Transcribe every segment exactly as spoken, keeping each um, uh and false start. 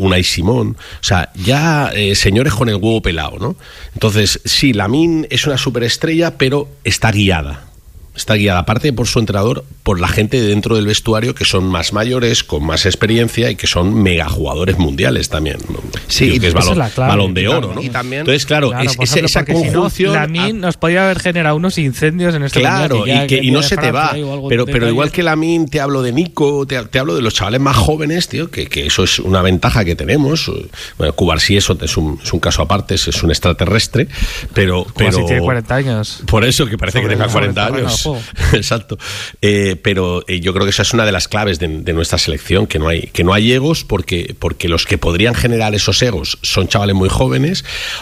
Unai Simón, o sea, ya eh, señores con el huevo pelado, ¿no? Entonces, sí, Lamine es una superestrella, pero está guiada. Está guiada, aparte por su entrenador, por la gente dentro del vestuario que son más mayores, con más experiencia y que son mega jugadores mundiales también, ¿no? Sí, y que es balón, es clave, balón de oro, ¿no? Y también, entonces, claro, claro es, ejemplo, esa conjunción. Si no, Lamine nos podía haber generado unos incendios en este Claro, mundial, y, que, y no se te va. Pero, de pero igual que Lamine, te hablo de Nico, te, te hablo de los chavales más jóvenes, tío, que, que eso es una ventaja que tenemos. Bueno, Cubarsí eso es un, es un caso aparte, es, es un extraterrestre, pero. Cubarsí pero tiene cuarenta años. Por eso, que parece Sobre que tenga cuarenta años. Exacto. Eh, pero eh, yo creo que esa es una de las claves de, de nuestra selección, que no hay que no hay egos, porque, porque los que podrían generar esos egos son chavales muy jóvenes,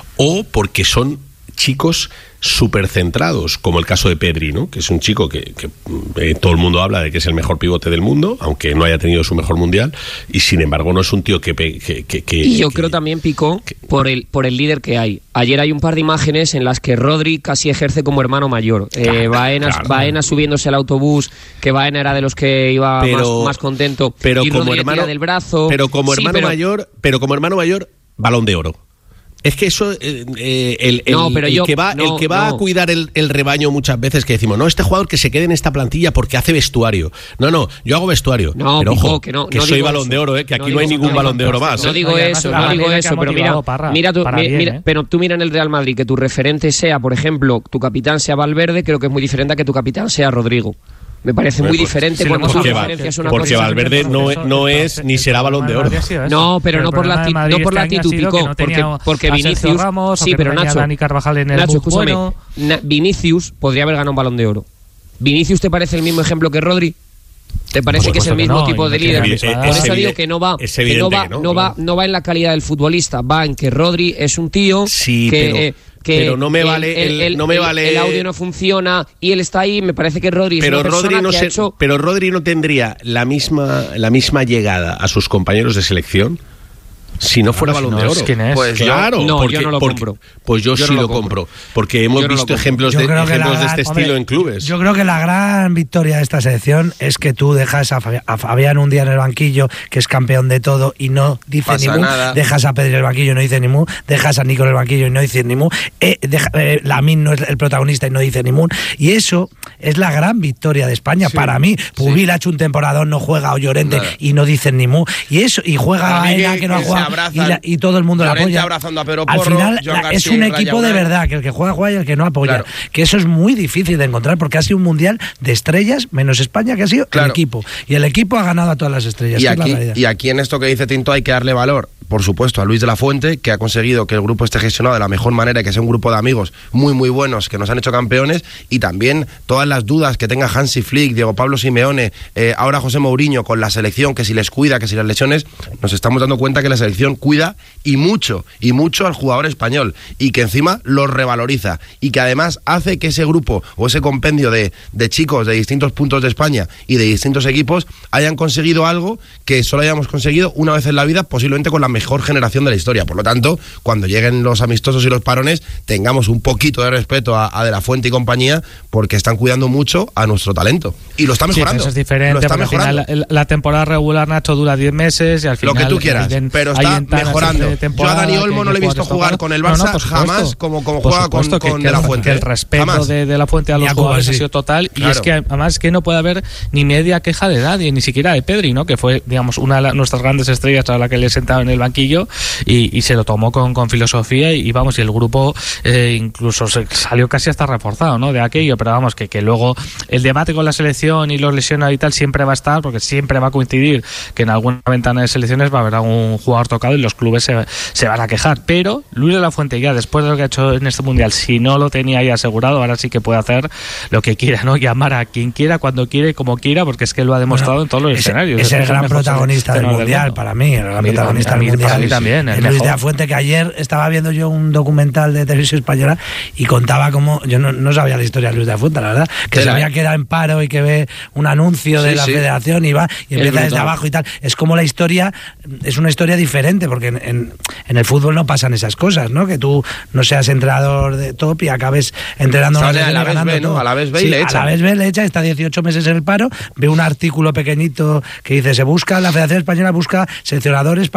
o porque son chicos súper centrados, como el caso de Pedri, ¿no? Que es un chico que, que eh, todo el mundo habla de que es el mejor pivote del mundo, aunque no haya tenido su mejor mundial, y sin embargo no es un tío que... que, que, que y yo que, creo también, Pico, que, por el por el líder que hay. Ayer hay un par de imágenes en las que Rodri casi ejerce como hermano mayor. Claro, eh, Baena, claro. Baena subiéndose al autobús, que Baena era de los que iba pero, más, más contento, pero y como Rodri hermano, le tira del brazo. Pero como sí, hermano pero, mayor, pero como hermano mayor, Balón de Oro. Es que eso, eh, eh, el, el, no, pero el, yo, que va, no, el que va no. a cuidar el, el rebaño muchas veces, que decimos, no, este jugador que se quede en esta plantilla porque hace vestuario. No, no, yo hago vestuario. No, pero Pico, ojo, que, no, que no soy digo balón eso. de oro, eh, que aquí no no hay digo, ningún no balón digo, de oro más. No eh. digo no, eso, no no digo que eso, pero mira, Parra, mira tú, para mi, bien, mira ¿eh? pero tú mira en el Real Madrid que tu referente sea, por ejemplo, tu capitán sea Valverde, creo que es muy diferente a que tu capitán sea Rodrigo. Me parece muy pues, diferente sí, cuando porque tu va, referencia es una porque cosa. Valverde no, no es ni será balón de oro. No, pero no por la actitud, no por la actitud, Pico, porque porque Vinicius, Ramos, sí, pero no Nacho, Dani Carvajal en el Nacho, bus escúchame, bueno. Na, Vinicius podría haber ganado un balón de oro. ¿Vinicius te parece el mismo ejemplo que Rodri? ¿Te parece que es el mismo no, tipo de líder? Es, es, Por eso es digo que no va, es que no va, que no, no va, claro. no va en la calidad del futbolista, va en que Rodri es un tío sí, que, pero, eh, que pero no me el, vale el, el, no me el, vale el audio no funciona y él está ahí. Me parece que Rodri pero es una Rodri persona no que se, ha hecho... pero Rodri no tendría la misma la misma llegada a sus compañeros de selección si no fuera Claro, balón si no de es oro. quién es. Pues claro, no, porque, yo no lo porque, compro. Pues yo, Yo sí no lo lo compro, compro. porque hemos Yo no lo visto compro. ejemplos Yo de creo que ejemplos la de este gran- estilo hombre, en clubes. Yo creo que la gran victoria de esta selección es que tú dejas a, Fabi- a Fabián un día en el banquillo, que es campeón de todo, y no dice Pasa ni mu. nada. Dejas a Pedri en el banquillo y no dice ni mu. Dejas a Nico en el banquillo y no dice ni mu. Eh, deja, eh, Lamine no es el protagonista y no dice ni mu. Y eso es la gran victoria de España. Sí, Para mí, Pubil sí. ha hecho un temporadón, no juega o Llorente Nada. y no dicen ni mu. Y eso, y juega Para mí Baena, que- que no ha que se jugado, y, abrazan. la- y todo el mundo la Llorente apoya. abrazando a Pedro Al Porro, final Joan la- García es un y Raya equipo de Unai. verdad, que el que juega juega y el que no apoya. Claro. Que eso es muy difícil de encontrar porque ha sido un mundial de estrellas, menos España, que ha sido Claro. el equipo. Y el equipo ha ganado a todas las estrellas. Y que es la aquí, realidad. y aquí en esto que dice Tinto hay que darle valor, por supuesto, a Luis de la Fuente, que ha conseguido que el grupo esté gestionado de la mejor manera y que sea un grupo de amigos muy muy buenos que nos han hecho campeones, y también todas las dudas que tenga Hansi Flick, Diego Pablo Simeone, eh, ahora José Mourinho con la selección, que si les cuida, que si las lesiones, nos estamos dando cuenta que la selección cuida y mucho, y mucho al jugador español, y que encima los revaloriza, y que además hace que ese grupo o ese compendio de, de chicos de distintos puntos de España y de distintos equipos hayan conseguido algo que solo hayamos conseguido una vez en la vida, posiblemente con la mejor generación de la historia. Por lo tanto, cuando lleguen los amistosos y los parones, tengamos un poquito de respeto a, a De la Fuente y compañía, porque están cuidando mucho a nuestro talento. Y lo está mejorando. Sí, eso es diferente, lo está porque al mejorando. final la, la temporada regular, Nacho, dura diez meses y al final... Lo que tú quieras, hay, pero hay está ventanas mejorando. de Yo a Dani Olmo que- no le he que visto juegas jugar tocado. con el No, no, Barça por supuesto. jamás como, como Por juega con, supuesto que- con que De la el- Fuente. que el respeto Jamás. de, de la Fuente a Y los a Cuba, jugadores sí. ha sido total, y Claro. es que además que no puede haber ni media queja de nadie, ni siquiera de Pedri, ¿no? Que fue, digamos, una de la- nuestras grandes estrellas a la que le sentaba en el banquillo y, y se lo tomó con, con filosofía y, y vamos, y el grupo eh, incluso se salió casi hasta reforzado, ¿no? De aquello, pero vamos, que, que luego el debate con la selección y los lesionados y tal siempre va a estar, porque siempre va a coincidir que en alguna ventana de selecciones va a haber algún jugador tocado y los clubes se, se van a quejar, pero Luis de la Fuente ya después de lo que ha hecho en este mundial, si no lo tenía ahí asegurado, ahora sí que puede hacer lo que quiera, ¿no? Llamar a quien quiera, cuando quiere, como quiera, porque es que lo ha demostrado Bueno, en todos los es, escenarios. es el Es gran mejor protagonista del tenor mundial mundo. para mí, el gran A mí- protagonista a mí- del mundial. para mí también, el Luis mejor. de la Fuente, que ayer estaba viendo yo un documental de Televisión Española y contaba cómo, yo no, no sabía la historia de Luis de la Fuente, la verdad, que De se la- había quedado en paro y que ve un anuncio de Sí, la sí. federación y va y Es empieza desde brutal. abajo y tal. Es como la historia, es una historia diferente, porque en, en, en el fútbol no pasan esas cosas, ¿no? Que tú no seas entrenador de top y acabes entrenando Sale una a la selección y vez ganando B, ¿no? todo. A la vez B y Sí, le a echan. la vez B le echa, está dieciocho meses en el paro, ve un artículo pequeñito que dice, se busca, la Federación Española busca seleccionadores para juveniles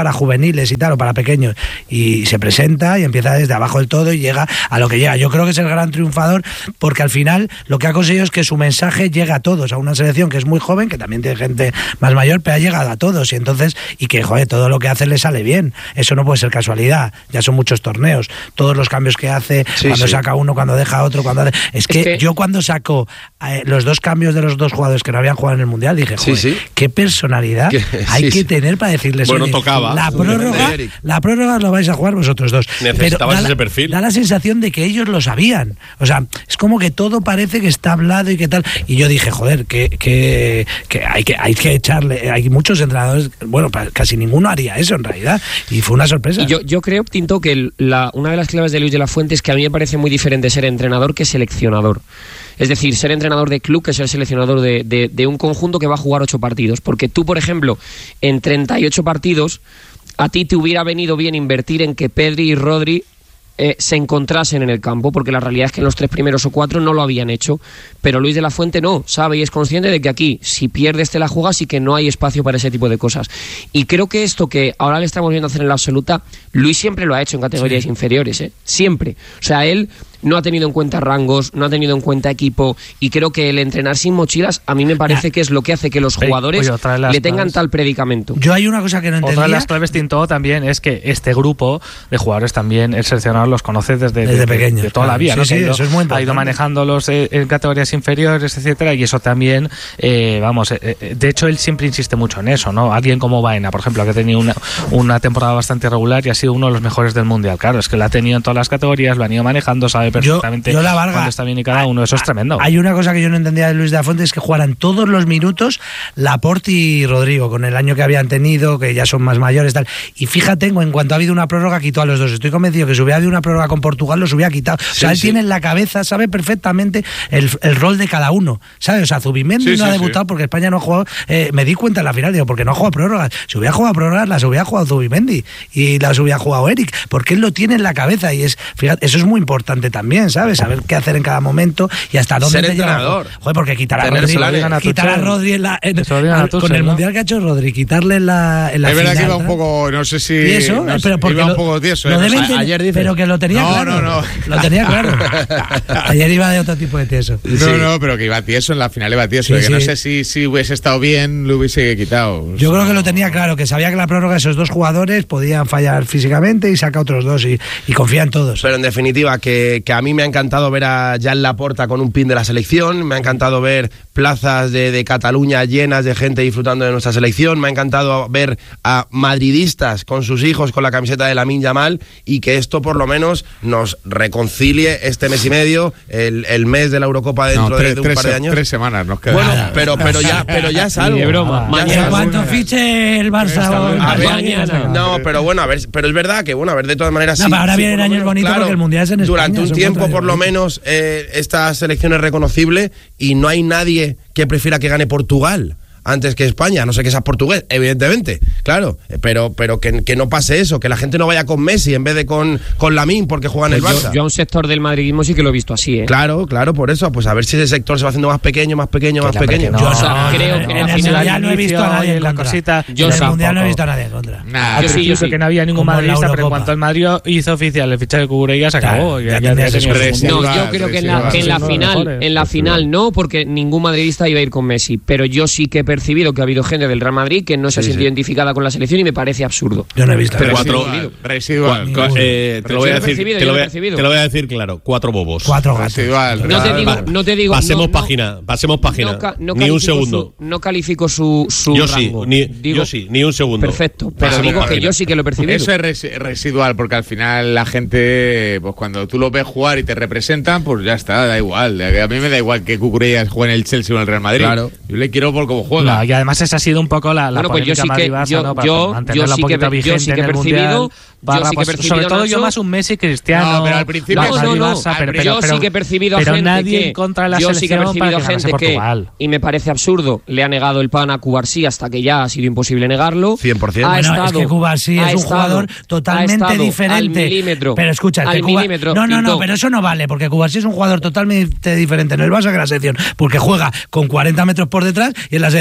juveniles y tal, o para pequeños, y se presenta y empieza desde abajo del todo y llega a lo que llega. Yo creo que es el gran triunfador, porque al final lo que ha conseguido es que su mensaje llega a todos, a una selección que es muy joven, que también tiene gente más mayor, pero ha llegado a todos, y entonces, y que joder, todo lo que hace le sale bien. Eso no puede ser casualidad, ya son muchos torneos, todos los cambios que hace, sí, cuando sí. saca uno, cuando deja otro, cuando hace... Es que, es que... yo cuando saco eh, los dos cambios de los dos jugadores que no habían jugado en el Mundial, dije, joder, sí, sí. qué personalidad ¿Qué? hay sí, que sí. tener para decirles, bueno, tocaba. La prórroga, la prórroga lo vais a jugar vosotros dos. Necesitabas pero da, ese perfil. Da la sensación de que ellos lo sabían. O sea, es como que todo parece que está hablado y que tal. Y yo dije, joder, que, que, que, hay, que hay que echarle. Hay muchos entrenadores, bueno, casi ninguno haría eso en realidad. Y fue una sorpresa. Y yo, yo creo, Tinto, que la, una de las claves de Luis de la Fuente es que a mí me parece muy diferente ser entrenador que seleccionador. Es decir, ser entrenador de club que ser seleccionador de, de, de un conjunto que va a jugar ocho partidos. Porque tú, por ejemplo, en treinta y ocho partidos, a ti te hubiera venido bien invertir en que Pedri y Rodri eh, se encontrasen en el campo, porque la realidad es que en los tres primeros o cuatro no lo habían hecho. Pero Luis de la Fuente no, sabe y es consciente de que aquí, si pierdes te la juegas y que no hay espacio para ese tipo de cosas. Y creo que esto que ahora le estamos viendo hacer en la absoluta, Luis siempre lo ha hecho en categorías sí. inferiores, ¿eh? Siempre. O sea, él no ha tenido en cuenta rangos, no ha tenido en cuenta equipo, y creo que el entrenar sin mochilas a mí me parece que es lo que hace que los jugadores Oye, le tengan claves. tal predicamento. Yo hay una cosa que no entendía. Otra de las claves, Tinto, también es que este grupo de jugadores también, el seleccionador los conoce desde, desde de, pequeños, de toda claro. la vida, sí, ¿no? Sí, ha, ido, eso es muy ha ido manejándolos en categorías inferiores, etcétera, y eso también, eh, vamos, eh, de hecho él siempre insiste mucho en eso, ¿no? Alguien como Baena, por ejemplo, que ha tenido una, una temporada bastante regular y ha sido uno de los mejores del Mundial. Claro, es que la ha tenido en todas las categorías, lo han ido manejando, sabe perfectamente. Yo, yo la Varga, cuando está bien y cada uno, eso es tremendo. Hay una cosa que yo no entendía de Luis de la Fuente, es que jugaran todos los minutos Laporte y Rodrigo, con el año que habían tenido, que ya son más mayores, tal. Y fíjate, en cuanto ha habido una prórroga, quitó a los dos. Estoy convencido que si hubiera habido una prórroga con Portugal, los hubiera quitado. Sí, o sea, él sí. tiene en la cabeza, sabe perfectamente el, el rol de cada uno, ¿sabes? O sea, Zubimendi sí, no sí, ha debutado sí. porque España no ha jugado, eh, me di cuenta en la final, digo, porque no ha jugado prórrogas. Si hubiera jugado prórrogas, las hubiera jugado Zubimendi y las hubiera jugado Eric, porque él lo tiene en la cabeza, y es, fíjate, eso es muy importante también, ¿sabes? Saber qué hacer en cada momento y hasta dónde ser te entrenador. Lleva. Joder, porque quitar a Rodri, a quitar a Rodri en la, en, al, con el ¿no? mundial que ha hecho Rodri, quitarle en la, en la es final. verdad que iba un poco, no sé si eso, no sé, pero porque iba lo, un poco tieso. Lo ¿eh? deben A, ayer dice. Pero que lo tenía no, claro. No, no, Lo tenía claro. Ayer iba de otro tipo de tieso. No, sí. no, pero que iba tieso en la final, iba tieso. Sí, que sí. no sé si, si hubiese estado bien, lo hubiese quitado. Yo creo que lo tenía claro, que sabía que la prórroga esos dos jugadores podían fallar físicamente y saca otros dos y, y confía en todos. Pero en definitiva, que, que a mí me ha encantado ver a Jan Laporta con un pin de la selección, me ha encantado ver plazas de, de Cataluña llenas de gente disfrutando de nuestra selección, me ha encantado ver a madridistas con sus hijos con la camiseta de Lamine Yamal, y que esto por lo menos nos reconcilie este mes y medio, el, el mes de la Eurocopa dentro no, tres, de, de un tres, par de años. Tres semanas nos quedan. Bueno, pero, pero, ya, pero ya es algo. De broma. Mañana. ¿Cuánto fiche el Barça hoy? A ver, mañana. No, pero bueno, a ver, pero es verdad que bueno, a ver, de todas maneras. No, sí, ahora sí, vienen años bonitos, claro, porque el Mundial es en España. Durante un tiempo, por lo menos, eh, esta selección es reconocible y no hay nadie que prefiera que gane Portugal antes que España, no sé que seas portugués, evidentemente, claro, pero pero que, que no pase eso, que la gente no vaya con Messi en vez de con, con Lamine porque juega en el Barça. Yo, yo a un sector del madridismo sí que lo he visto así, ¿eh? Claro, claro, por eso, pues a ver si ese sector se va haciendo más pequeño, más pequeño, más pequeño. No, yo o sea, no, creo que en el Mundial no he visto a nadie en la contra. cosita. Yo en el Mundial no he visto a nadie en contra. Nah, yo sí, yo sí que no había ningún madridista, pero en cuanto el Madrid hizo oficial el fichaje de Cucurella se acabó. Ya, ya, ya, ya no, yo creo que en la, en la final, en la final no, porque ningún madridista iba a ir con Messi, pero yo sí que he percibido que ha habido gente del Real Madrid que no se ha sentido identificada con la selección y me parece absurdo. Yo no he visto. Pero cuatro residual. Eh, te lo voy a decir, te lo voy a, te lo voy a decir claro, cuatro bobos. Cuatro gatos. Residual. No te digo, no te digo. Pasemos no, página, pasemos página. No, no ni un segundo. Su, no califico su, su yo rango. Sí, ni, digo, yo sí, ni un segundo. Perfecto, pero pasemos digo página. que yo sí que lo he percibido. Eso es res, residual, porque al final la gente, pues cuando tú lo ves jugar y te representan, pues ya está, da igual. A mí me da igual que Cucurella juegue en el Chelsea o en el Real Madrid. Claro. Yo le quiero por cómo juega. No, y además esa ha sido un poco la, la bueno, pues yo sí que Barça, yo, ¿no? Para yo, mantenerla yo sí un poquito que, vigente yo sí que he en el percibido, Mundial. Barra, yo sí que he pues, percibido, sobre todo Nacho, yo más un Messi Cristiano. No, pero al principio no, no, no, Barça, pero, yo pero, pero, sí que he percibido pero gente nadie que en contra de la yo sí que he selección percibido para que gente que y me parece absurdo, le ha negado el pan a Cubarsí hasta que ya ha sido imposible negarlo. cien por ciento. Ha Bueno, estado, es que Cubarsí es un jugador totalmente diferente. Al milímetro, pero escucha, al que Cuba, milímetro, no, no, no, Tinto. pero eso no vale, porque Cubarsí es un jugador totalmente diferente en el Barça que en la selección, porque juega con cuarenta metros por detrás y en la selección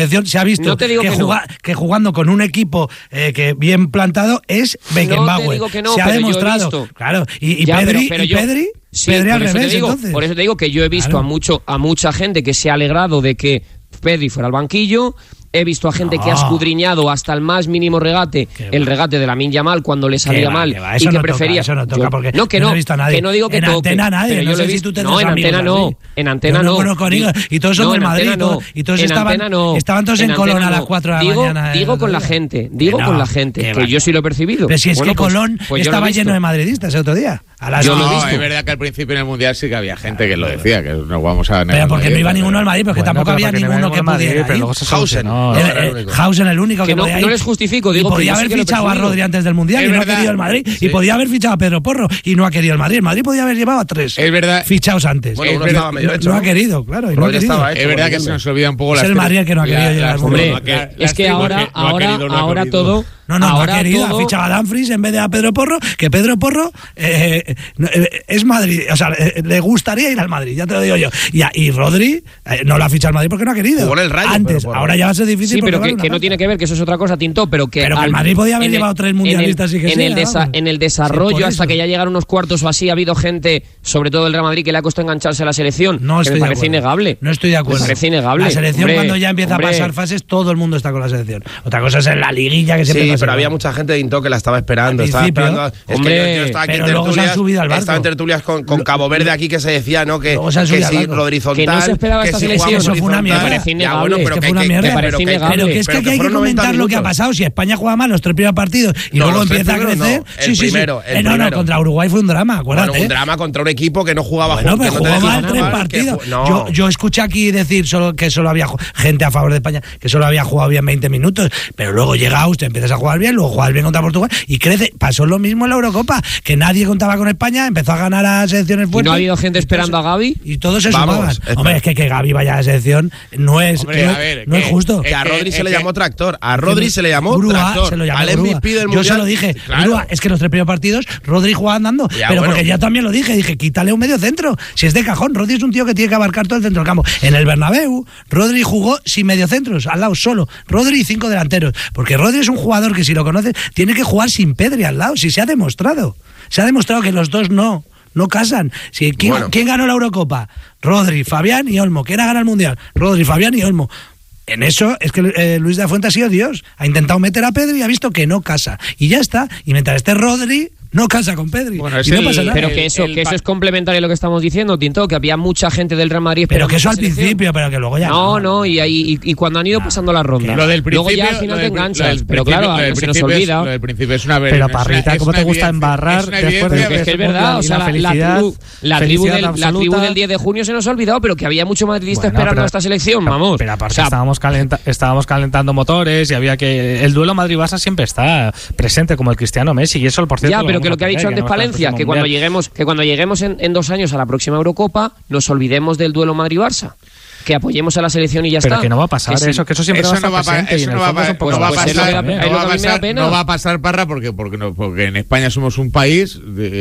selección se ha visto no te digo que, que, juga, no. que jugando con un equipo eh, que bien plantado es Beckenbauer. No te digo que no, se ha pero demostrado. yo he visto. Claro, y, y Ya, Pedri, pero- pero y yo- Pedri, Sí, Pedri al por eso revés, te digo, entonces. por eso te digo que yo he visto Claro. a mucho a mucha gente que se ha alegrado de que Pedri fuera al banquillo. He visto a gente No. que ha escudriñado hasta el más mínimo regate, Qué el va. regate de Lamine Yamal cuando le salía va, mal que va, y eso que no toca, prefería. eso no toca, Yo- porque no que yo no, no he visto a nadie. que no digo que En toque, antena nadie, pero no yo sé lo he si visto. tú tendrás No, en amigos antena no, así. en antena Yo no. conozco amigos, y todos son No, del en Madrid, antena y todos- no. y todos En estaban- antena no. estaban todos en Colón antena a las no. cuatro de la Digo- mañana, Digo el con la otro día. gente, digo Que con no, la gente, que que va. yo sí lo he percibido. Pero si es Bueno, que pues- Colón pues yo lo he estaba visto. lleno de madridistas el otro día. A las Yo lo he No, visto. es verdad que al principio en el Mundial sí que había gente que lo decía, que no vamos a negar. Pero porque no iba ninguno al Madrid, porque Bueno, tampoco pero había porque no ninguno iba que al Madrid, pudiera pero ir. luego se Hausen. solucionó. No, Eh, era el eh, único. Hausen el único que, Que no- podía no ir. les justifico, digo y que podía yo sí haber que lo he fichado a percibido. Rodri antes del Mundial Es y no verdad. ha querido el Madrid. Sí. Y podía haber fichado a Pedro Porro y no ha querido el Madrid. El Madrid podía haber llevado a tres Es verdad. fichados antes. Bueno, Es uno verdad. estaba medio no, hecho. no ha querido, claro. Y no ha Rodri querido. estaba hecho. Es verdad por que se ejemplo. nos olvida un poco Es las el tres- Madrid el que no ha querido la- llegar las- al Mundial. Hombre, No ha que- es que no ha ahora, que- no ha ahora, querido, no ha ahora querido. todo. No, no, ahora no ha querido. todo- Ha fichado a Dumfries en vez de a Pedro Porro, que Pedro Porro eh, eh, es Madrid. O sea, eh, le gustaría ir al Madrid, ya te lo digo yo. Y, a- y Rodri eh, no lo ha fichado al Madrid porque no ha querido. Jugó en el Rayo, Antes, Pedro Porro. ahora ya va a ser difícil. Sí, porque pero vale que, una que no pasta. tiene que ver, que eso es otra cosa, Tinto, pero que... Pero que el al- Madrid podía haber en el- llevado tres en el- mundialistas y que en sí, el, desa- vamos. en el Sí, desarrollo, por hasta eso. que ya llegaron unos cuartos o así, ha habido gente, sobre todo del Real Madrid, que le ha costado engancharse a la selección. No que estoy me de parece acuerdo. innegable. No estoy de acuerdo. Me parece innegable. La selección Hombre, cuando ya empieza hombre. a pasar fases, todo el mundo está con la selección. Otra cosa es en la liguilla que siempre Sí, pasa pero había igual. mucha gente de Into que la estaba esperando. Al Estaba principio, esperando. Es que hombre, yo, yo estaba aquí en pero luego se han tertulias, subido al barco. estaba en tertulias con, con Lo- Cabo Verde aquí que se decía, ¿no? Que, Luego se han que subido al si barco. horizontal. Que no se esperaba que esta si selección. jugamos Eso fue una horizontal. mierda. Me parece Ya, innegable. bueno, pero Es que que- fue una que- mierda. pero Me parece que- innegable. Pero que es que pero aquí hay que fueron noventa comentar lo que ha minutos. pasado. Si España juega mal los tres primeros partidos y No, luego los tres empieza a primeros crecer. no. El sí, sí, primero, sí. el Eh, no, no, primero. contra Uruguay fue un drama, acuérdate. Bueno, un drama contra un equipo que no jugaba Bueno, ju- pero que no te jugó dejaba mal tres jugar, que partidos. ju- no. Yo, yo escuché aquí decir solo que solo había ju- gente a favor de España, que solo había jugado bien veinte minutos, pero luego llega usted, empiezas a jugar bien, luego juegas bien contra Portugal y crece. Pasó lo mismo en la Eurocopa, que nadie contaba con España, empezó a ganar a selecciones ¿Y fuertes. no ha habido gente esperando a Gavi? Y todos se Vamos, sumaban. espera. Hombre, es que que Gavi vaya a la selección no es, Hombre, no, a ver, no es que- justo. Que a Es que- Rodri se es le que- llamó tractor. A Rodri se le llamó Grúa, tractor. se lo llamó Al Grúa. M V P del Yo Mundial. se lo dije, Claro. Grúa, es que los tres primeros partidos Rodri jugaba andando, Ya, pero bueno. porque ya también lo dije, dije, quítale un medio centro, si es de cajón, Rodri es un tío que tiene que abarcar todo el centro del campo. En el Bernabéu, Rodri jugó sin medio centros, al lado solo, Rodri y cinco delanteros, porque Rodri es un jugador que si lo conoces, tiene que jugar sin Pedri al lado, si se ha demostrado, se ha demostrado que los dos no. No casan. Si, ¿quién, Bueno. ¿Quién ganó la Eurocopa? Rodri, Fabián y Olmo. ¿Quién ha ganado el Mundial? Rodri, Fabián y Olmo. En eso es que eh, Luis de la Fuente ha sido Dios. Ha intentado meter a Pedri y ha visto que no casa. Y ya está. Y mientras esté Rodri, no casa con Pedri. Bueno, es y no el- pasa nada. Pero El- que eso, el que eso pa- es complementario a lo que estamos diciendo, Tinto, que había mucha gente del Real Madrid Pero esperando que eso esta al selección. principio, pero que luego ya No, no, y, ahí, y, y cuando han ido pasando la ronda. Lo del Luego principio, ya al final lo te del pri- enganchas. lo del Pero principio- claro, lo del se nos principio es- olvida. Lo del principio es una ver- Pero es Parrita, una- es ¿cómo te una gusta evidencia- embarrar es una después de evidencia que Es que es verdad, y o sea, la la, la felicidad- tribu, la, tribu felicidad del, la absoluta. tribu del diez de junio se nos ha olvidado, pero que había mucho madridista Bueno, esperando pero- a esta selección, vamos. Pero aparte O sea, estábamos, calenta- estábamos calentando motores y había que... El duelo Madrid-Barça siempre está presente como el Cristiano Messi y eso, por cierto... ya, pero vamos que a lo que ha tener, dicho que antes no está en el Palencia, próximo que cuando Mundial. lleguemos, que cuando lleguemos en, en dos años a la próxima Eurocopa, nos olvidemos del duelo Madrid-Barça. Que apoyemos a la selección y ya Pero está. que no va a pasar Que sí. eso, que eso siempre Eso va a estar no va a pa- presente y eso en el no va a fondo es pa- un poco no va a pues, es lo pasar, que da- no es va lo a que a mí me da pasar- pena. no va a pasar, Parra, porque porque no, porque en España somos un país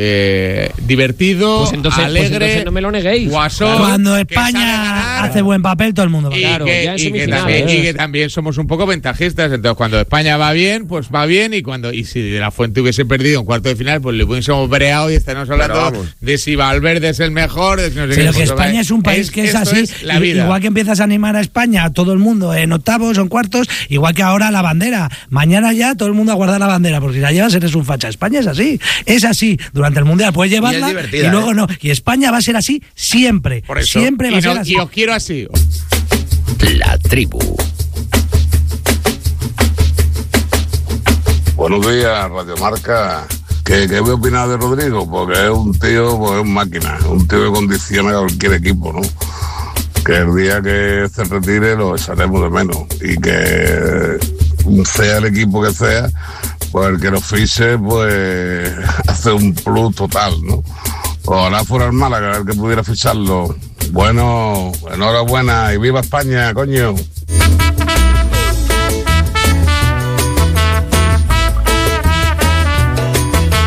eh, divertido, Pues entonces, pues alegre, entonces no me lo neguéis. guasón, Cuando que sabe España ganar. hace buen papel, todo el mundo va a Y, ganar. Claro, que, ya en y que semifinales. también, y que también somos un poco ventajistas. Entonces, cuando España va bien, pues va bien. Y cuando y si de la Fuente hubiese perdido en cuarto de final, pues le hubiésemos breado y estaremos hablando vamos. de si Valverde es el mejor. De si no sé Pero qué. que Pues, España es un país que es esto así. es la i- vida. Igual que empiezas a animar a España, a todo el mundo en octavos o en cuartos, igual que ahora la bandera. Mañana ya todo el mundo a guardar la bandera, porque si la llevas eres un facha. España es así. Es así. Durante el Mundial puedes llevarla y, divertida, luego ¿eh? no. Y España va a ser así siempre. Por eso. Siempre va y, a ser no- así. y os quiero así. La tribu. Buenos días, Radio Marca. ¿Qué, qué voy a opinar de Rodrigo? Porque es un tío, pues es un máquina, un tío que condiciona a cualquier equipo, ¿no? Que el día que se retire lo echaremos de menos y que sea el equipo que sea, pues el que lo fiche, pues hace un plus total, ¿no? Ojalá fuera el Málaga el que pudiera ficharlo. Bueno, enhorabuena y viva España, coño.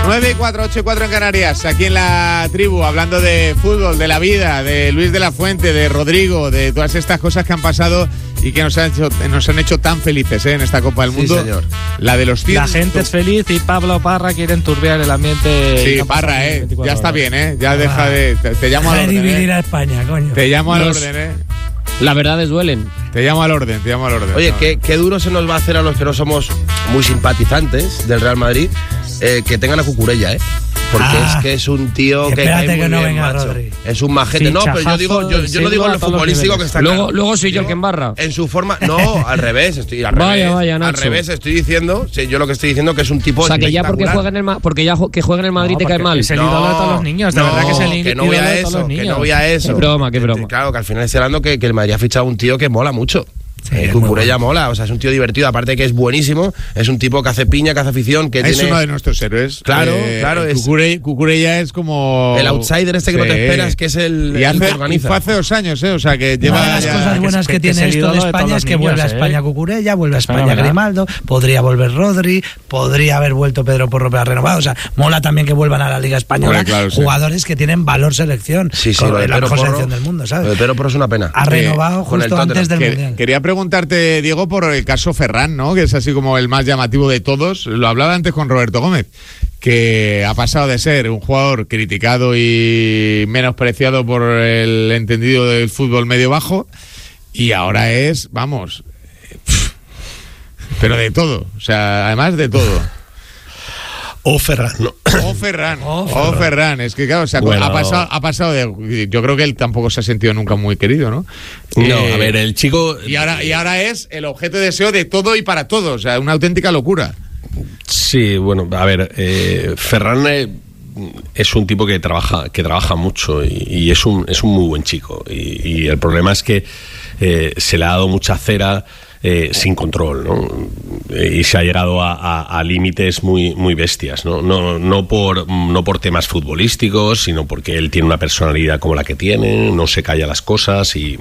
nueve y cuatro, ocho y cuatro en Canarias, aquí en la tribu, hablando de fútbol, de la vida, de Luis de la Fuente, de Rodrigo, de todas estas cosas que han pasado y que nos han hecho, nos han hecho tan felices ¿eh? en esta Copa del Mundo. Sí, señor. La de los cien. La gente es feliz y Pablo Parra quiere enturbiar el ambiente. Sí, Parra, ¿eh? Ya está bien, ¿eh? Ya deja de... Te, te llamo al orden, dividir ¿eh? a España, coño. Te llamo al Los- orden, ¿eh? Las verdades duelen. Te llamo al orden, te llamo al orden. Oye, No. qué, qué duro se nos va a hacer a los que no somos muy simpatizantes del Real Madrid eh, que tengan a Cucurella, ¿eh? Porque Ah, es que es un tío que espérate cae muy que no bien, venga macho. Rodri. Es un majete. No, pero yo digo, yo, yo no digo en lo a todos los futbolístico que niveles. está Luego, claro. luego soy yo el Digo, que embarra. En su forma, no, al revés, estoy al Vaya, revés. vaya, al Nacho. revés, estoy diciendo, sí, yo lo que estoy diciendo que es un tipo O sea, que ya porque espectacular. juega en el, Ma- porque ya ju- que juega en el Madrid No, te cae porque mal. es el ídolo de todos los niños, de no, verdad que es el que no voy ídolo a de todos eso, los que niños. no voy a eso. Qué broma, qué broma. Claro, que al final estoy hablando que, que el Madrid ha fichado un tío que mola mucho. Sí, Eh, es muy Cucurella bueno. mola, o sea, es un tío divertido, aparte de que es buenísimo, es un tipo que hace piña, que hace afición, que Es tiene uno de nuestros héroes. Claro, claro, es- Cucure- Cucurella es como... el outsider este que no Sí. te esperas, que es el, Y, el hace, que y organiza. fue hace dos años, ¿eh? O sea, que lleva... Una de las ya- cosas buenas que que, es tiene el esto ídolo de de España todos es que los vuelve a niños, España ¿eh? Cucurella, vuelve a España fenomenal. Grimaldo, podría volver Rodri, podría haber vuelto Pedro Porro para renovado. O sea, mola también que vuelvan a la Liga Española Hombre, claro, sí. jugadores que tienen valor selección. Sí, sí, Con- lo de la Pedro mejor Porro- selección del mundo, Lo de ¿sabes? Pedro Porro es una pena. Ha renovado con el justo antes del Que- Mundial. Quería preguntarte, Diego, por el caso Ferran, ¿no? Que es así como el más llamativo de todos. Lo hablaba antes con Roberto Gómez, que ha pasado de ser un jugador criticado y menospreciado por el entendido del fútbol medio bajo y ahora es, vamos, pff, pero de todo. O sea, además de todo. O Ferran, ¿no? O Ferran, Oh, o Ferran. Ferran. Es que claro, o sea, Bueno. ha, pasado, ha pasado de... Yo creo que él tampoco se ha sentido nunca muy querido, ¿no? No, Eh, a ver, el chico... Y ahora, y ahora es el objeto de deseo de todo y para todo. O sea, una auténtica locura. Sí, bueno, a ver, eh, Ferran eh, es un tipo que trabaja, que trabaja mucho y, y es un es un muy buen chico. Y, y el problema es que eh, se le ha dado mucha cera eh, sin control, ¿no? Y se ha llegado a, a- a límites muy muy bestias, ¿no? No no por no por temas futbolísticos, sino porque él tiene una personalidad como la que tiene, no se calla las cosas y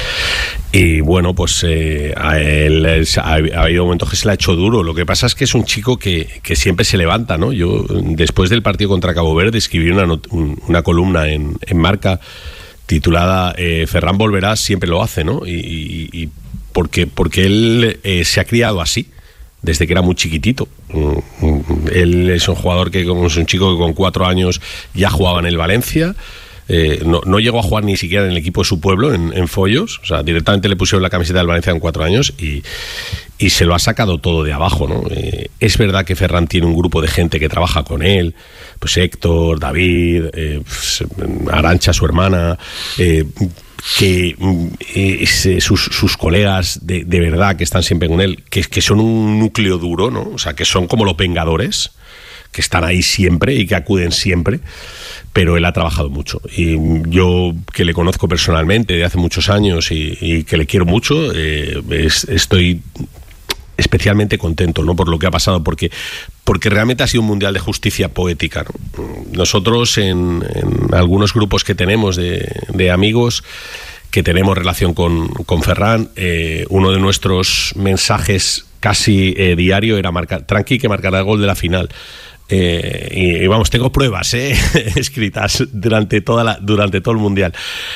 y bueno, pues eh, a él es- ha, ha habido momentos que se le ha hecho duro. Lo que pasa es que es un chico que, que siempre se levanta, ¿no? Yo, después del partido contra Cabo Verde, escribí una, not- un- una columna en, en Marca titulada eh, Ferran volverá, siempre lo hace, ¿no? Y, y- y porque, porque él eh, se ha criado así desde que era muy chiquitito. Mm, mm, Él es un jugador que, como es un chico que con cuatro años ya jugaba en el Valencia. Eh, no, no llegó a jugar ni siquiera en el equipo de su pueblo, en, en Follos. O sea, directamente le pusieron la camiseta del Valencia en cuatro años y, y se lo ha sacado todo de abajo, ¿no? Eh, es verdad que Ferran tiene un grupo de gente que trabaja con él, pues Héctor, David, eh, pues, Arantxa, su hermana, eh, que mm, eh, se- sus, sus colegas de, de verdad que están siempre con él, que, que son un núcleo duro, ¿no? O sea, que son como los Vengadores, que están ahí siempre y que acuden siempre, pero él ha trabajado mucho. Y yo, que le conozco personalmente de hace muchos años y, y que le quiero mucho, eh, es- estoy especialmente contento, ¿no? Por lo que ha pasado, porque porque realmente ha sido un mundial de justicia poética, ¿no? Nosotros en, en algunos grupos que tenemos de, de amigos que tenemos relación con, con Ferran, eh, uno de nuestros mensajes casi eh, diario era marcar, tranqui que marcará el gol de la final. Eh, y, y vamos, tengo pruebas eh, escritas durante toda la, durante todo el mundial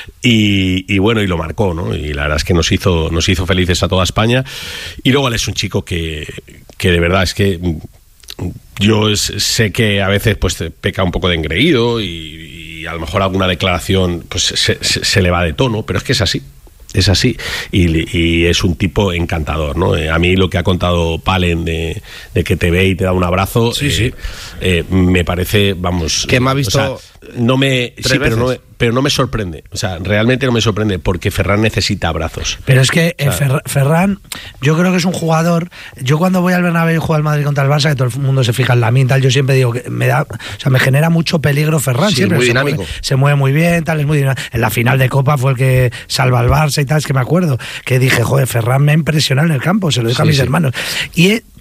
y, y bueno, y lo marcó, ¿no? Y la verdad es que nos hizo nos hizo felices a toda España. Y luego él es un chico que, que de verdad es que yo es- sé que a veces pues peca un poco de engreído y, y a lo mejor alguna declaración pues se, se- se le va de tono, pero es que es así. Es así, y, y es un tipo encantador, ¿no? Eh, a mí lo que ha contado Palen de, de que te ve y te da un abrazo, Sí, eh, sí. eh, me parece, vamos... Que me ha visto o sea, no me, tres sí, pero no, me, veces. pero no me sorprende, o sea, realmente no me sorprende, porque Ferran necesita abrazos. Pero es que eh, Ferra- Ferran, yo creo que es un jugador. Yo cuando voy al Bernabéu y juego al Madrid contra el Barça, que todo el mundo se fija en la mía y tal, yo siempre digo que me da, o sea, me genera mucho peligro Ferran. Sí, siempre muy se dinámico. Mueve, se mueve muy bien, tal, es muy dinámico. En la final de Copa fue el que salva al Barça y tal, es que me acuerdo que dije, joder, Ferran me ha impresionado en el campo, se lo dijo a Sí, mis sí. hermanos. Y eh,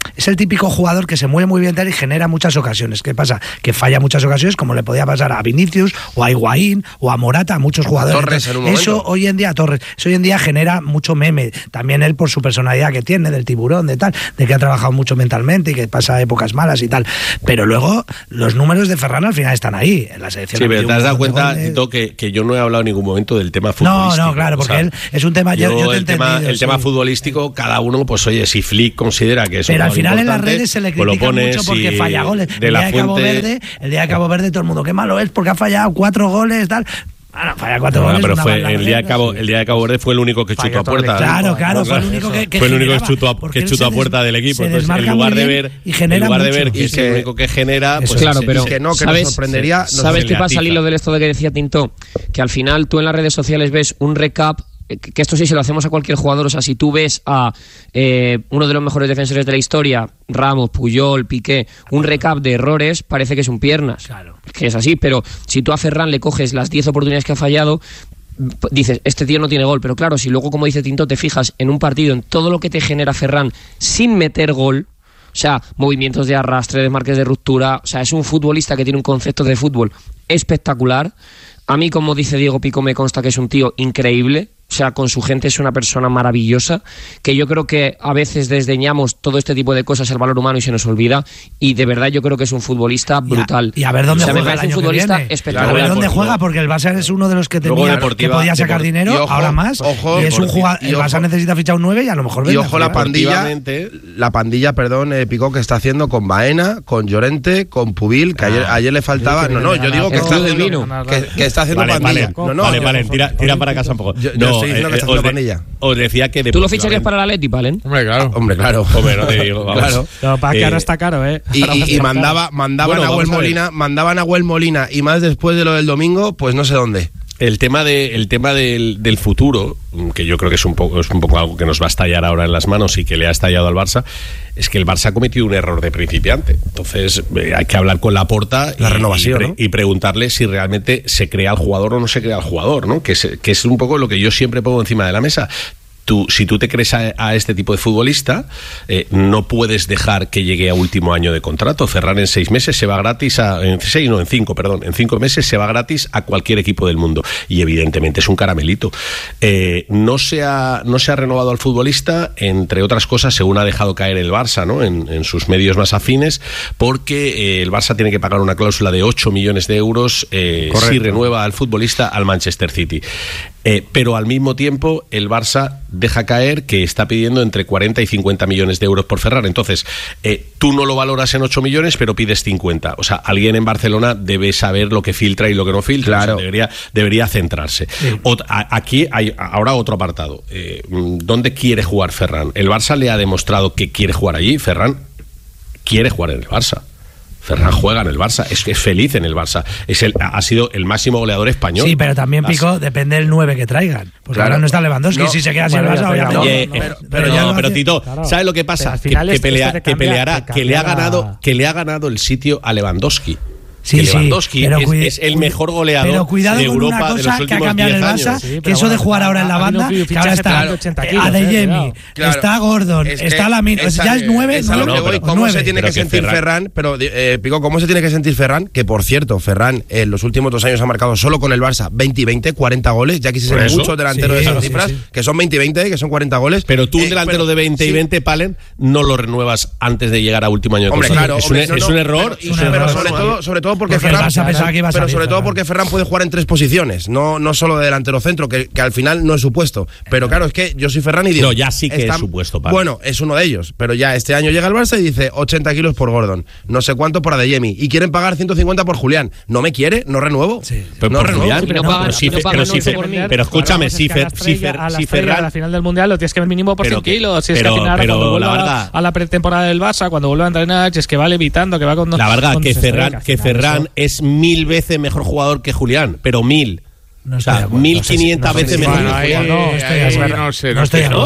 es el típico jugador que se mueve muy bien tal y genera muchas ocasiones. ¿Qué pasa? Que falla muchas ocasiones, como le podía pasar a Vinicius, o a Higuaín, o a Morata, a muchos jugadores. Torres en un eso momento. hoy en día, Torres, eso hoy en día genera mucho meme. También él por su personalidad que tiene, del tiburón, de tal, de que ha trabajado mucho mentalmente y que pasa épocas malas y tal. Pero luego, los números de Ferran al final están ahí, en la selección. Sí, pero te has dado cuenta, Tito, que, que yo no he hablado en ningún momento del tema futbolístico. No, no, claro, porque o sea, él es un tema... Yo, yo te he el tema, el sí. tema futbolístico, cada uno, pues oye, si Flick considera que es pero un al final en las importante, redes se le pues critica pones, mucho porque y falla goles. De el, la día de Cabo Fuente... Verde, el día de Cabo Verde todo el mundo, qué malo es porque ha fallado cuatro goles, tal... Bueno, falla cuatro no, goles. pero fue una el día de Cabo, el día de Cabo Verde fue el único que chutó a puerta. Claro, claro, no, fue el único que, que fue el único que chutó a, porque que chutó a puerta des, del equipo. Entonces, en lugar de ver, y en lugar de ver mucho. que es el único que genera, pues claro, pero que no, que ¿sabes, nos sorprendería. Nos ¿Sabes qué pasa al atiza. hilo del esto de que decía Tinto? Que al final tú en las redes sociales ves un recap, que esto sí se lo hacemos a cualquier jugador. O sea, si tú ves a eh, uno de los mejores defensores de la historia, Ramos, Puyol, Piqué, un recap de errores, parece que es un piernas. Claro. Que es así, pero si tú a Ferran le coges las diez oportunidades que ha fallado, dices, este tío no tiene gol. Pero claro, si luego, como dice Tinto, te fijas en un partido, en todo lo que te genera Ferran sin meter gol, o sea, movimientos de arrastre, desmarques de ruptura, o sea, es un futbolista que tiene un concepto de fútbol espectacular. A mí, como dice Diego Pico, me consta que es un tío increíble. O sea, con su gente es una persona maravillosa, que yo creo que a veces desdeñamos todo este tipo de cosas, el valor humano, y se nos olvida. Y de verdad yo creo que es un futbolista brutal. Y a, y a ver dónde o sea, juega me parece el año un futbolista que viene. espectacular. A ver dónde Deportivo. juega, porque el Barça es uno de los que tenía que podía sacar Deport- dinero, ojo, ahora más. ojo, y es un jugador, el y ojo, Barça necesita fichar un nueve y a lo mejor Y vende ojo a la Ferran. pandilla, Deportivamente- la pandilla, perdón, eh, Pico, que está haciendo con Baena, con Llorente, con Pubil, que ayer, ayer le faltaba. Sí, que No, no, viene yo digo que el está club del haciendo, vino. que, que está haciendo Vale, pandilla. vale, no, no, vale, yo- vale, tira, tira para casa un poco. Yo- yo no, estoy diciendo que está os, haciendo de- pandilla. os decía que ¿Tú lo ficharías para la Leti, Valen? Hombre, claro. Hombre, claro. Hombre, no te digo, vamos. Claro. Pero para que Eh, ahora está caro, ¿eh? Y, Ahora y- está y caro. mandaba, mandaban Bueno, a Nahuel vamos a ver. Molina, mandaban a Nahuel Molina y más después de lo del domingo, pues no sé dónde. El tema de el tema del, del futuro, que yo creo que es un poco es un poco algo que nos va a estallar ahora en las manos y que le ha estallado al Barça, es que el Barça ha cometido un error de principiante. Entonces eh, hay que hablar con Laporta La y, renovación, y, pre- ¿no? y preguntarle si realmente se crea el jugador o no se crea el jugador, ¿no? Que es, que es un poco lo que yo siempre pongo encima de la mesa. Tú, si tú te crees a, a este tipo de futbolista, eh, no puedes dejar que llegue a último año de contrato. Ferran en seis meses se va gratis a, en seis no, en cinco, perdón, en cinco meses se va gratis a cualquier equipo del mundo. Y evidentemente es un caramelito. Eh, no se ha, no se ha renovado al futbolista, entre otras cosas, según ha dejado caer el Barça, ¿no? En, en sus medios más afines, porque eh, el Barça tiene que pagar una cláusula de ocho millones de euros eh, si renueva al futbolista al Manchester City. Eh, pero al mismo tiempo el Barça deja caer que está pidiendo entre cuarenta y cincuenta millones de euros por Ferran. Entonces, eh, tú no lo valoras en ocho millones, pero pides cincuenta. O sea, alguien en Barcelona debe saber lo que filtra y lo que no filtra. Claro. O sea, debería, debería centrarse. Ot- a- aquí hay ahora otro apartado. Eh, ¿Dónde quiere jugar Ferran? El Barça le ha demostrado que quiere jugar allí. Ferran quiere jugar en el Barça. Ferran juega en el Barça, es que es feliz en el Barça, es el, ha sido el máximo goleador español. Sí, pero también, Las- Pico, depende del nueve que traigan. Porque Claro. ahora no está Lewandowski, No, si se queda sin bueno, el Barça, ya, obviamente. pero- Oye, no, eh, pero- pero, pero ya no, lo pero hace- Tito, claro. ¿sabes lo que Pero pasa? al Que, final que es- pelea- esto te que cambia- peleará, te que le ha cambia la- ganado, que le ha ganado el sitio a Lewandowski. Sí, que sí, Lewandowski pero es, cuida- es el mejor goleador Pero cuidado de con Europa una de los cosa que ha últimos cambiado en el diez Barça, años. Sí, que pero eso de bueno, jugar ahora en la ha habido banda, fichajes que ahora de está ochenta kilos, Adeyemi, eh, claro. está Gordon, Es que está Lamine, o sea, esa- ya es nueve, es a lo ¿no? que No, voy. pero- ¿Cómo nueve. se tiene Pero que que sentir Ferran- Ferran? Pero, eh, Pico, ¿cómo se tiene que sentir Ferran? Que, por cierto, Ferran en los últimos dos años ha marcado solo con el Barça veinte y veinte, cuarenta goles. Ya quisiesen ¿Por eso? muchos delanteros Sí, de esas sí, cifras, sí. que son veinte y veinte, que son cuarenta goles. Pero tú un Eh, delantero pero- de veinte y sí. veinte, Palen, no lo renuevas antes de llegar a último año de Hombre, contrato. claro, es, hombre, un, no, es no, un error. pero- es un pero error. sobre todo, sobre todo porque, Porque el Ferran, Barça pensaba que iba a pero salir, sobre todo Ferran. porque Ferran puede jugar en tres posiciones, no, no solo de delantero centro, que, que al final no es su puesto. Pero claro, es que yo soy Ferran y digo. No, ya sí que es su puesto, Pablo. Bueno, es uno de ellos, pero ya este año llega al Barça y dice ochenta kilos por Gordon, no sé cuánto por Adeyemi, y quieren pagar ciento cincuenta por Julián. ¿No me quiere? ¿No renuevo? Sí. Pero no por renuevo. Julián, pero no, pagan- pero sí, pero pero pagan sí, ocho Fer- por mil. pero escúchame, Claro, si, es que a Fer- la si, estrella- Fer- a la si estrella, a Ferran... la final del Mundial lo tienes que ver mínimo por Pero cien que- kilos. Si es pero- que al final, pero cuando la vuelva Varga- a la pretemporada del Barça, cuando vuelva a entrenar, es que va levitando, que va con La verdad, con que sus Ferran, estrellas, que al final Ferran eso- es mil veces mejor jugador que Julián, pero mil. No O estoy sea, de acuerdo. mil No sé si- quinientas no sé veces si- mejor Bueno, que ahí, Julián. No, estoy de ahí acuerdo. no sé, No no estoy de sé. acuerdo.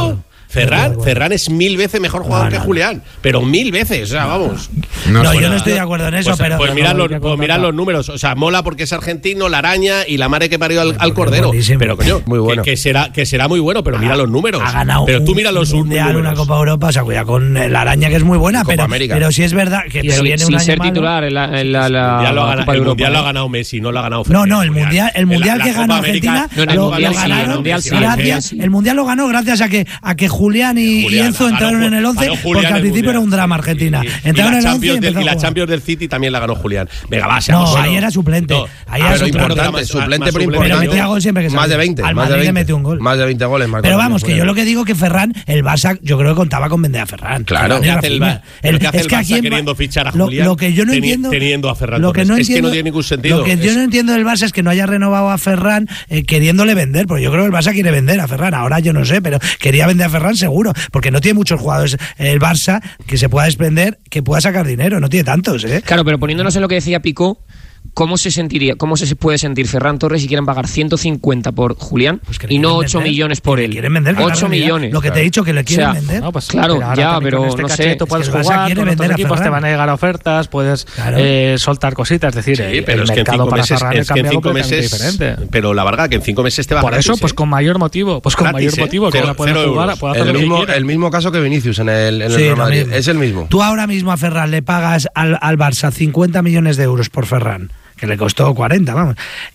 Ferran, Ferran es mil veces mejor jugador no, que no, Julián, pero mil veces, o sea, vamos. No, no yo no estoy de acuerdo en eso, pues, pero... Pues mirad los, pues mirad los números, o sea, mola porque es argentino, la araña y la madre que parió al, al cordero. Pero coño, muy bueno. que, que, será, que será muy bueno, pero mira los números. Ha ganado pero tú mira los un mundial, números. Una Copa Europa, o sea, cuidado con la araña que es muy buena, pero, pero sí es verdad que pero sin, viene sin un año ser malo. titular en la, en la, la, el mundial, lo, la gana, Copa el Europa, mundial ¿eh? lo ha ganado Messi, no lo ha ganado Ferran. No, no, el mundial, el mundial la, que la ganó América, Argentina, no, lo, el lo mundial sí, ganaron el mundial sí, gracias, el mundial sí. el mundial lo ganó gracias a que a que Julián y, Julián, y Enzo entraron ganó, en el once, porque al principio era un drama Argentina. Y, entraron y en el once y, del, y la a Champions del City también la ganó Julián. Venga, va, No, seamos ahí solo. era suplente. No, ahí ah, era pero suplente. importante, suplente, pero Pero importante. metía gol siempre que Más salía. de veinte. Al Más de Madrid le veinte. metió un gol. Más de veinte goles. marcó Pero también, vamos, que yo lo que digo que Ferran, el Barça, yo creo que contaba con vender a Ferran. Claro. ¿Qué hace el, Rafinha. el, ¿qué hace es el que Barça aquí en- queriendo fichar a lo, Julián lo que yo no teni, entiendo, teniendo a Ferran lo que Torres? no Es entiendo, que no tiene ningún sentido. Lo que es... yo no entiendo del Barça es que no haya renovado a Ferran eh, queriéndole vender, porque yo creo que el Barça quiere vender a Ferran. Ahora yo no sé, pero quería vender a Ferran seguro, porque no tiene muchos jugadores el Barça que se pueda desprender, que pueda sacar dinero, no tiene tantos, ¿eh? Claro, pero poniéndonos en lo que decía Pico, ¿cómo se sentiría, cómo se puede sentir Ferran Torres si quieren pagar ciento cincuenta por Julián Pues que y no ocho vender, millones por él? Quieren vender, claro, ocho millones. Lo que te he dicho, que le quieren O sea, vender. No, pues, Claro, pero ahora ya, también pero con este no caché sé. tú puedes Es que el Barça jugar, quiere con otros vender a equipos te Ferran. van a llegar ofertas, puedes Claro. eh, soltar cositas, es decir, Sí, el, pero el es que en mercado cinco para meses, Ferran es ha que en cambiado cinco completamente meses, diferente. pero la verdad que en cinco meses te va Por gratis, eso, pues ¿eh? con mayor motivo, pues con Gratis, mayor ¿eh? motivo, que Cero- ahora puede cero jugar, euros. puede hacer El lo que mismo, quiera. el mismo caso que Vinicius en el, en el Sí, Real lo Madrid. mismo. Es el mismo. Tú ahora mismo a Ferran le pagas al, al Barça cincuenta millones de euros por Ferran, que le costó cuarenta, vamos.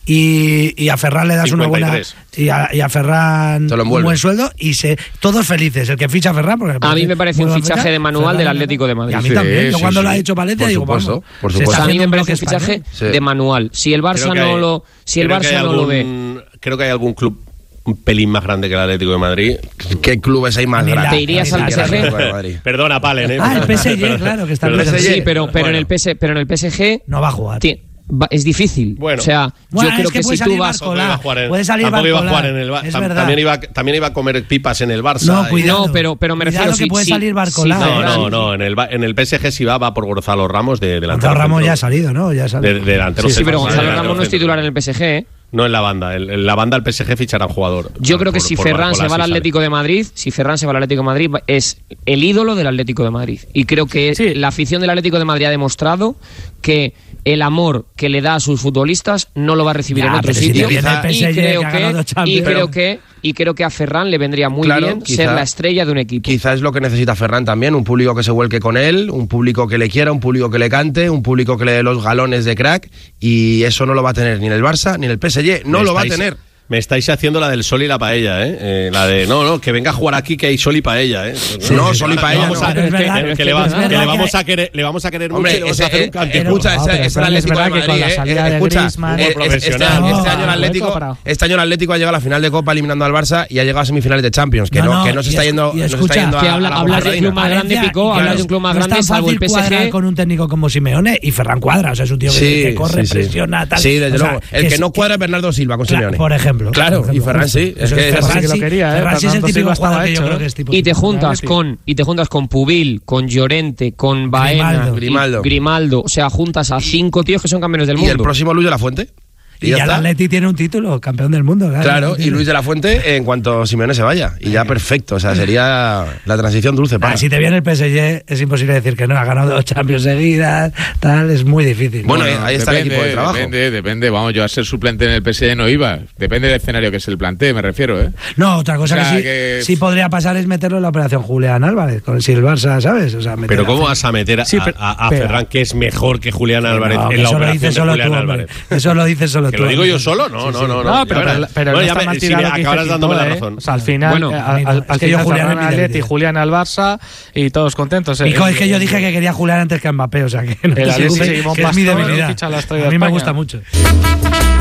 Y, y a Ferran le das una buena. cincuenta y tres. Y a, y a Ferran Te lo un envuelve. buen sueldo y se todos felices. El que ficha a Ferran. Porque A mí me parece muy un buen fichaje de manual Ferran, del Atlético de Madrid. Y a mí Sí, también. Yo sí, cuando sí. lo ha hecho Valencia Por digo, supuesto, vamos, por se supuesto. está a mí me haciendo un parece un bloque fichaje español. Sí. de manual. Si el Barça Creo que no hay- lo, si el creo que hay Barça no lo ve. algún- Creo que hay algún club un pelín más grande que el Atlético de Madrid. ¿Qué clubes hay más Ni la- grandes? ¿Te irías ni al la- P S G? Atlético de Madrid. Perdona, Palen, ¿eh? Ah, el P S G, Perdona. claro, que está el Perdona. P S G. Sí, pero, pero, en Bueno. el P S, pero en el P S G No va a jugar. ti- va- es difícil. Bueno. O sea, Bueno, yo creo es que que, puede si tú salir vas. Barcola. Tampoco iba a jugar en- Puede salir tampoco iba a Barcola, jugar en el Barça. es Tam- verdad. También iba, también iba a comer pipas en el Barça. No, y- cuidado. No, pero- pero me Cuidado refiero, que si- puede si- salir Barcola. si No, Ferran- no, no. En el, ba- en el P S G si va, va por Gonzalo Ramos de delantero. Gonzalo Ramos centro. ya ha salido, ¿no? Ya ha De, salido. de delantero Sí, sí, pero centro, Gonzalo de Ramos delantero no es centro. titular en el P S G, ¿eh? No en la banda. El- En la banda el P S G fichará un jugador. Yo creo que Por- si por Ferran se Barcola va al sí sale. Atlético de Madrid, si Ferran se va al Atlético de Madrid, es el ídolo del Atlético de Madrid. Y creo que Sí. la afición del Atlético de Madrid ha demostrado que el amor que le da a sus futbolistas no lo va a recibir Ya, en otro pero si sitio. te viene el P S G y creo que ha ganado que, Champions. y creo que y creo que a Ferran le vendría muy Claro, bien quizá- ser la estrella de un equipo. Quizá es lo que necesita Ferran también, un público que se vuelque con él, un público que le quiera, un público que le cante, un público que le dé los galones de crack, y eso no lo va a tener ni en el Barça ni en el P S G, no Me lo va a estáis- tener. Me estáis haciendo la del sol y la paella, ¿eh? Eh, la de, no, no, que venga a jugar aquí que hay sol y paella, ¿eh? No, sol y Le paella vamos no. a- Pero es verdad- que- que es le va- verdad que le que vamos hay- a querer, le vamos a querer mucho Hombre, y le vamos ese, a hacer un eh, cántico. escucha, No, ese, pero ese es verdad Atlético de que con la Madrid, eh, salida de escucha, Griezmann- eh, Como es- este, profesional. este año el No, Atlético, Atlético este año el Atlético ha llegado a la final de Copa eliminando al Barça y ha llegado a semifinales de Champions, que No, no, no, que no se y está es- yendo, y no se está escucha, yendo a, que a habla- la hablas de Reina. club más grande, Valencia, Pico, y hablas claro, de un club más no grande, es tan salvo el fácil P S cuadrar G. con un técnico como Simeone y Ferran cuadra, o sea, es un tío que, Sí, que corre, sí, sí. presiona, tal. Sí, desde O sea, luego. El que es- no cuadra es Bernardo Silva con Claro, Simeone. por ejemplo. Claro, por ejemplo. y Ferran sí. Es Eso que Ferran sí que lo sí- quería, ¿eh? Ferran sí es el Fernando típico Silva jugador estaba que yo hecho, creo ¿eh? que es tipo Y te juntas Atleti. con y te juntas con Pubil, con Llorente, con Baena, Grimaldo. y- Grimaldo. Grimaldo, o sea, juntas a cinco tíos que son campeones del Y el mundo. próximo Luis de la Fuente. Y ya el está. Atleti tiene un título, campeón del mundo. Claro, Claro, y Luis de la Fuente en cuanto Simeone se vaya. Y ya perfecto, o sea, sería la transición dulce para. Ah, si te viene el P S G es imposible decir que no, ha ganado dos Champions seguidas, tal, es muy difícil. Bueno, eh, ahí está el depende, equipo de trabajo. Depende, depende. Vamos, yo a ser suplente en el P S G no iba. Depende del escenario que se el plantee, me refiero, ¿eh? No, otra cosa O sea, que, sí, que- sí podría pasar es meterlo en la operación Julián Álvarez, con el si el Barça, ¿sabes? O sea, meter Pero a ¿cómo Fer- vas a meter a, Sí, pero- a- a pero- Ferran, que es mejor que Julián Álvarez, No, que en la eso lo operación dices de solo Julián tú, Álvarez? hombre. Eso lo dices solo ¿Que tú. lo digo yo hombre. solo? No, Sí, no, sí. no. No, pero, ya verás. pero, pero Bueno, no ya está me- mal si tirado me lo que dice acabarás Tito, dándome la ¿eh? razón. O sea, al final, Bueno, eh, a al, mí no. al- Es al que yo final Julián Ferran es mi al Atleti, debilidad. Julián al Barça y todos contentos. Y co- El- es que yo dije que quería Julián antes que a Mbappé, o sea que no El te Atleti preocupes, seguimos que es mi bastón, debilidad. ficha a la estrella A mí de me España. gusta mucho.